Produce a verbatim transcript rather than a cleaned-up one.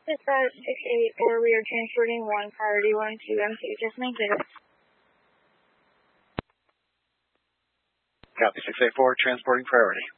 It's at six eight four. We are transporting one priority one to M two. Just maintain it. Copy six eight four, transporting priority.